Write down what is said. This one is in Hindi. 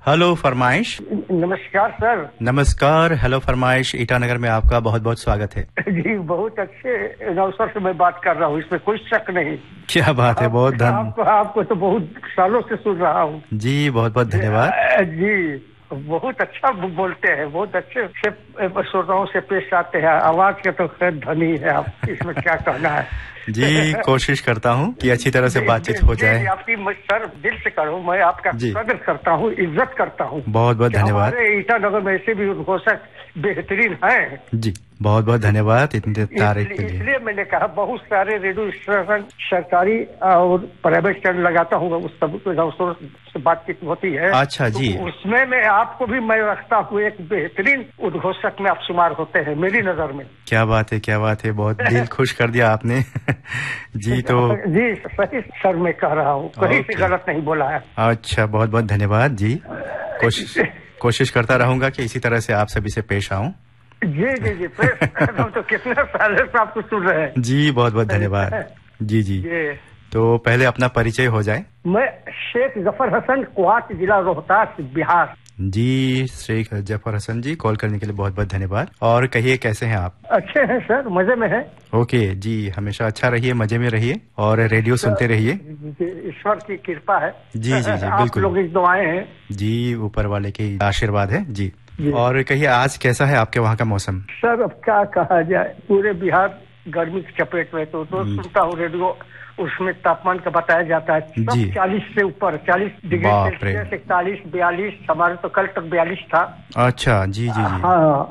हेलो फरमाइश। नमस्कार सर। नमस्कार। हेलो फरमाइश ईटानगर में आपका बहुत बहुत स्वागत है। जी बहुत अच्छे अवसर से मैं बात कर रहा हूँ, इसमें कोई शक नहीं। क्या बात है, बहुत आपको तो बहुत सालों से सुन रहा हूँ। जी बहुत बहुत धन्यवाद। जी बहुत अच्छा बोलते हैं, बहुत अच्छे से श्रोताओं से पेश आते हैं। आवाज के तो खैर धनी है आप, इसमें क्या कहना है। जी कोशिश करता हूँ कि अच्छी तरह से बातचीत हो जाए। आपकी सर दिल से करूँ, मैं आपका कदर करता हूँ, इज्जत करता हूँ। बहुत बहुत धन्यवाद। हमारे ईटानगर में ऐसे भी उद्घोषक बेहतरीन हैं। जी बहुत बहुत धन्यवाद इतनी तारीफ के लिए। इसलिए मैंने कहा बहुत सारे रेडियो स्टेशन सरकारी और प्राइवेट चैनल लगाता हूँ, उस सब से बातचीत होती है। अच्छा जी। तो उसमें मैं आपको भी मैं रखता हूँ, एक बेहतरीन उद्घोषक में आप शुमार होते हैं मेरी नजर में। क्या बात है, क्या बात है, बहुत दिल खुश कर दिया आपने। जी तो जी सही सर मैं कह रहा हूँ, कहीं से गलत नहीं बोला है। अच्छा बहुत बहुत धन्यवाद जी। कोशिश करता रहूंगा कि इसी तरह से आप सभी से पेश आऊं। जी जी जी हम तो कितने साल से आपको सुन रहे हैं। जी बहुत बहुत धन्यवाद। जी जी तो पहले अपना परिचय हो जाए। मैं शेख जफर हसन, क्वाट जिला रोहतास बिहार। जी शेख जफर हसन जी, कॉल करने के लिए बहुत बहुत धन्यवाद। और कहिए कैसे हैं आप? अच्छे हैं सर, मजे में हैं। ओके जी, हमेशा अच्छा रहिए, मजे में रहिए और रेडियो सुनते रहिए। ईश्वर की कृपा है। जी जी जी आप बिल्कुल। लोग की दुआएं हैं। जी ऊपर वाले के आशीर्वाद है जी। और कहिए आज कैसा है आपके वहाँ का मौसम? सर अब क्या कहा जाए, पूरे बिहार गर्मी की चपेट में। तो सुनता हूँ रेडियो, उसमें तापमान का बताया जाता है सब 40 से ऊपर, 40 डिग्री सेल्सियस, 41, 42। हमारे तो कल तक 42 था। अच्छा जी जी जी। हाँ